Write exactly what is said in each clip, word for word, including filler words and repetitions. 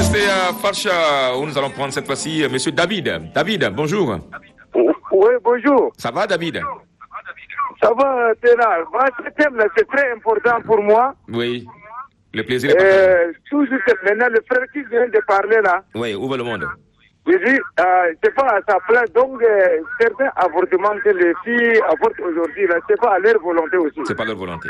rester à Farsha où nous allons prendre cette fois-ci Monsieur David. David, bonjour. Oui, bonjour. Ça va, David? Ça va, Ténal. Moi, ce thème-là, c'est très important pour moi. Oui. Le plaisir est euh, Toujours maintenant, le frère qui vient de parler là. Oui, ouvre le monde. Je dis, euh, c'est pas à sa place. Donc, euh, certains avortements que les filles avortent aujourd'hui, là, c'est pas à leur volonté aussi. C'est pas leur volonté.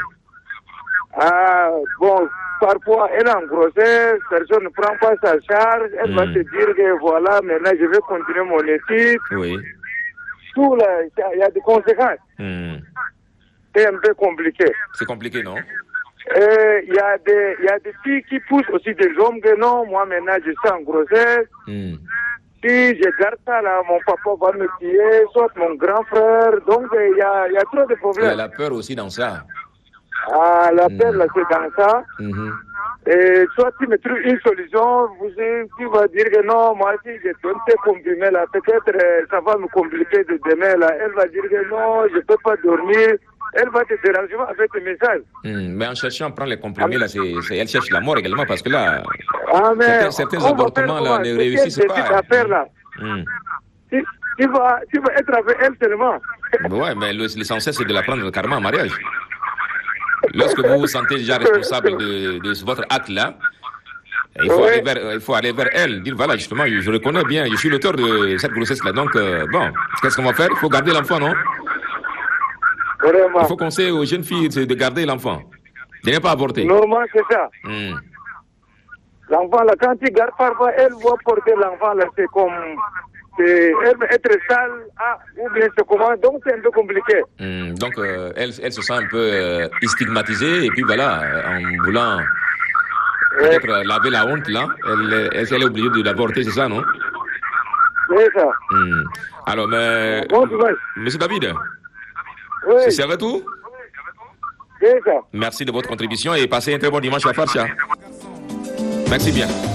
Ah, bon, parfois, elle est en grossesse, personne ne prend pas sa charge, elle mm. va te dire que voilà, maintenant je vais continuer mon étude. Oui. Tout là, il y a des conséquences. Mm. C'est un peu compliqué. C'est compliqué, non? Il y a des, il y a des filles qui poussent aussi des hommes que non, moi maintenant je suis en grossesse. Mm. Si je garde ça là, mon papa va me tuer, soit mon grand frère. Donc il y a, y a trop de problèmes. Il y a la peur aussi dans ça. Ah, la peur mmh. là, c'est dans ça. Mmh. Et soit tu me trouves une solution, vous, tu vas dire que non, moi si je donne tes comprimés là, peut-être euh, ça va me compliquer de demain là. Elle va dire que non, je ne peux pas dormir. Elle va te déranger avec tes messages. Mmh. Mais en cherchant à prendre les comprimés, ah, là, c'est, c'est, elle cherche la mort également parce que là, ah, mais certains, certains avortements là ne réussissent pas. Cette affaire là. Mmh. Tu, tu, vas, tu vas être avec elle seulement. Ouais, mais l'essentiel c'est de la prendre carrément en mariage. Lorsque vous vous sentez déjà responsable de, de votre acte-là, il faut, oui. aller vers, il faut aller vers elle, dire voilà, justement, je, je reconnais bien, je suis l'auteur de cette grossesse-là, donc euh, bon, qu'est-ce qu'on va faire? Il faut garder l'enfant, non? Vraiment. Il faut conseiller aux jeunes filles de garder l'enfant, de ne pas avorter. Normalement, c'est ça. Mm. L'enfant, là, quand il garde parfois, elle va porter l'enfant, là, c'est comme... C'est, elle va être sale, ah, ou bien c'est comment, donc c'est un peu compliqué. Mmh, donc euh, elle, elle se sent un peu euh, stigmatisée, et puis voilà, en voulant peut-être euh, laver la honte là, elle, elle, elle est obligée de l'avorter, c'est ça, non? C'est ça. Mmh. Alors, mais... Bon, Monsieur David, oui. C'est ça tout? C'est ça. Merci de votre contribution et passez un très bon dimanche à Farsha. Merci bien.